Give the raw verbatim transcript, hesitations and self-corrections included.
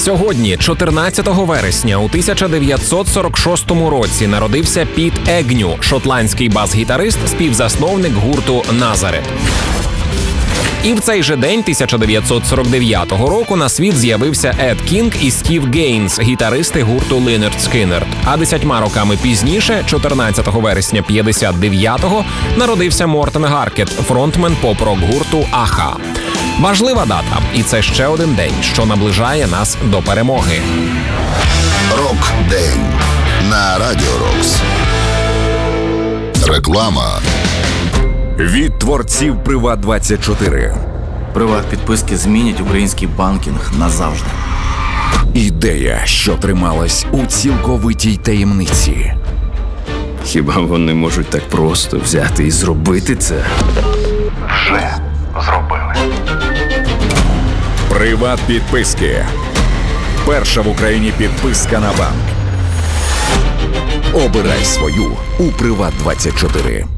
Сьогодні, чотирнадцятого вересня у тисяча дев'ятсот сорок шостому році, народився Піт Егню, шотландський бас-гітарист, співзасновник гурту «Назарет». І в цей же день, тисяча дев'ятсот сорок дев'ятого року, на світ з'явився Ед Кінг і Стів Гейнс, гітаристи гурту Лінерд Скіннерд. А десятьма роками пізніше, чотирнадцятого вересня п'ятдесят дев'ятого, народився Мортен Гаркет, фронтмен поп-рок гурту «Аха». Важлива дата, і це ще один день, що наближає нас до перемоги. Рок-день на Радіо Рокс. Реклама. Від творців Приват двадцять чотири. Приват-підписки змінять український банкінг назавжди. Ідея, що трималась у цілковитій таємниці. Хіба вони можуть так просто взяти і зробити це? Вже зробили. Приват-підписки. Перша в Україні підписка на банк. Обирай свою у Приват двадцять чотири.